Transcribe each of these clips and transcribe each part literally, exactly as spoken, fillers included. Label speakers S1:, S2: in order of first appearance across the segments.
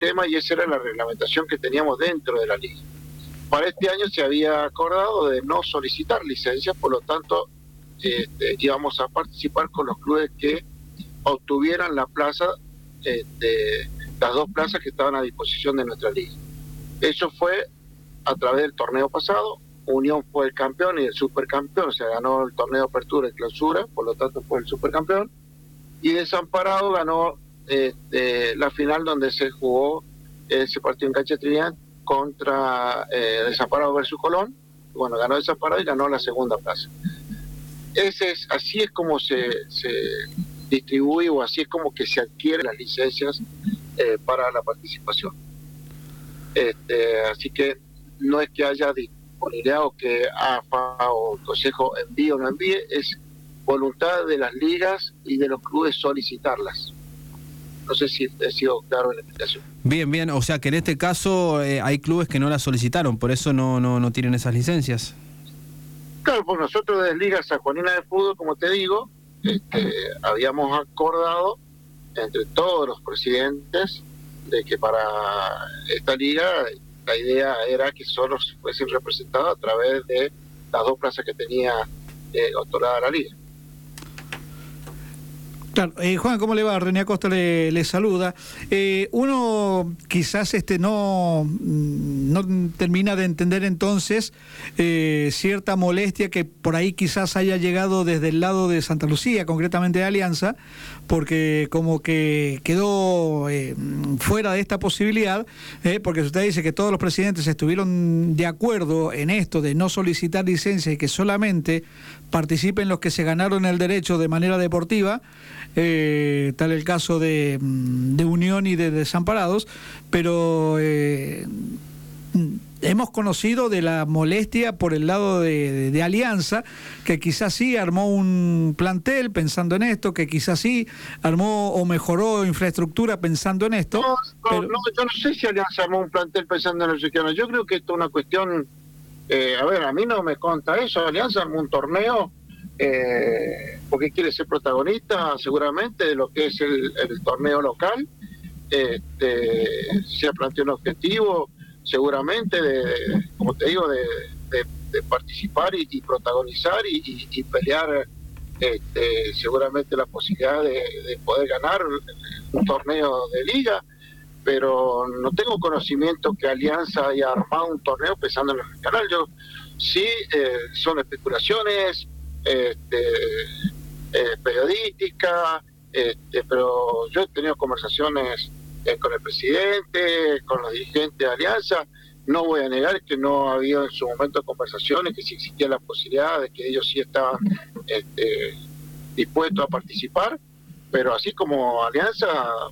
S1: tema y esa era la reglamentación que teníamos dentro de la liga. Para este año se había acordado de no solicitar licencias, por lo tanto este, íbamos a participar con los clubes que obtuvieran la plaza, este, las dos plazas que estaban a disposición de nuestra liga. Eso fue a través del torneo pasado. Unión fue el campeón y el supercampeón, o sea, ganó el torneo Apertura y Clausura, por lo tanto fue el supercampeón. Y Desamparado ganó este, la final donde se jugó ese partido en cancha de Trinidad contra eh, Desamparado versus Colón. Bueno, ganó Desamparado y ganó la segunda plaza. Ese es, así es como se, se distribuye o así es como que se adquieren las licencias eh, para la participación. Este, así que no es que haya disponibilidad o que A F A o el Consejo envíe o no envíe, es voluntad de las ligas y de los clubes solicitarlas. No sé si he sido claro en la explicación.
S2: Bien, bien, o sea que en este caso eh, hay clubes que no las solicitaron, por eso no, no, no tienen esas licencias.
S1: Claro, pues nosotros desde Liga Sanjuanina de Fútbol, como te digo, este, habíamos acordado entre todos los presidentes de que para esta liga la idea era que solo fuesen representados a través de las dos plazas que tenía eh, otorgada la liga.
S3: Claro, eh, Juan, ¿cómo le va? René Acosta le, le saluda. Eh, uno quizás este no, no termina de entender entonces eh, cierta molestia que por ahí quizás haya llegado desde el lado de Santa Lucía, concretamente de Alianza, porque como que quedó eh, fuera de esta posibilidad, eh, porque usted dice que todos los presidentes estuvieron de acuerdo en esto de no solicitar licencia y que solamente participen los que se ganaron el derecho de manera deportiva, eh, tal el caso de, de Unión y de Desamparados, pero eh, hemos conocido de la molestia por el lado de, de, de Alianza, que quizás sí armó un plantel pensando en esto, que quizás sí armó o mejoró infraestructura pensando en esto.
S1: No, no,
S3: pero...
S1: no, yo no sé si Alianza armó un plantel pensando en el mexicano. Yo creo que esto es una cuestión, eh, a ver, a mí no me conta eso. Alianza armó un torneo eh, porque quiere ser protagonista seguramente de lo que es el, el torneo local. Este, se planteó un objetivo seguramente de, como te digo, de, de, de participar y, y protagonizar y, y, y pelear este, seguramente la posibilidad de, de poder ganar un torneo de liga, pero no tengo conocimiento que Alianza haya armado un torneo pensando en el regional. Yo sí, eh, son especulaciones este, eh, periodísticas, este, pero yo he tenido conversaciones Eh, con el presidente, con los dirigentes de Alianza. No voy a negar que no había en su momento conversaciones, que sí existía la posibilidad de que ellos sí estaban este, dispuestos a participar, pero así como Alianza,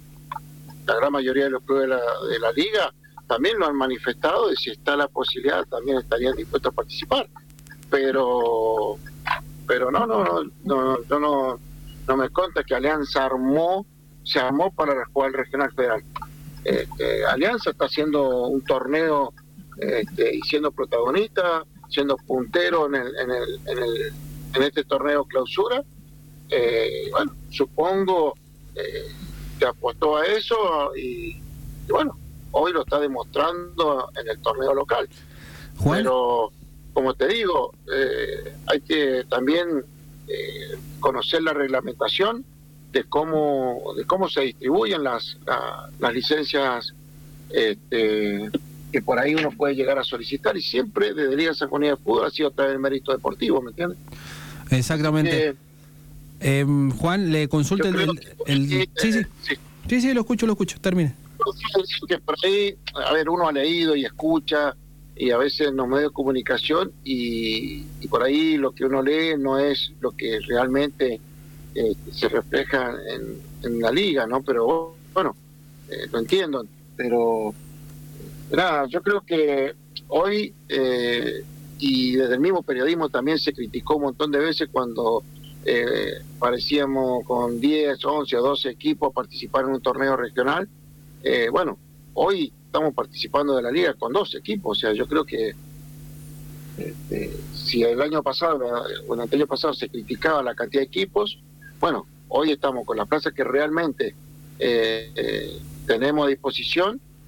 S1: la gran mayoría de los clubes de la, de la liga también lo han manifestado, y si está la posibilidad también estarían dispuestos a participar, pero pero no, no, no, no, no, no, no me conta que Alianza armó se armó para jugar el regional federal. Este, Alianza está haciendo un torneo este, y siendo protagonista, siendo puntero en el, en el, en el, en este torneo clausura. Eh, bueno, supongo eh, que apostó a eso y, y bueno, hoy lo está demostrando en el torneo local. Juan. Pero como te digo, eh, hay que también eh, conocer la reglamentación de cómo de cómo se distribuyen las la, las licencias este, que por ahí uno puede llegar a solicitar, y siempre desde Liga Sanjuanina de Fútbol ha sido a través del mérito deportivo, ¿me entiendes?
S2: Exactamente. Eh, eh, Juan, le consulta el, el, el...
S1: Que,
S2: sí, sí.
S1: Eh, sí,
S2: sí, sí, lo escucho, lo escucho, termine.
S1: Que por ahí, a ver, uno ha leído y escucha, y a veces en los medios de comunicación, y, y por ahí lo que uno lee no es lo que realmente Eh, se refleja en, en la liga, ¿no? Pero bueno, eh, lo entiendo, pero nada, yo creo que hoy eh, y desde el mismo periodismo también se criticó un montón de veces cuando eh, parecíamos con diez, once o doce equipos a participar en un torneo regional. Eh, bueno, hoy estamos participando de la liga con dos equipos, o sea, yo creo que este, si el año pasado o el año pasado se criticaba la cantidad de equipos, bueno, hoy estamos con las plazas que realmente eh, eh, tenemos a disposición,